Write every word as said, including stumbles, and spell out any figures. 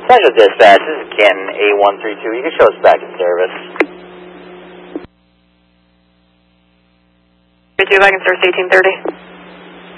Central Dispatch, this is Ken, A one three two. You can show us back in service. three two back in service, eighteen thirty.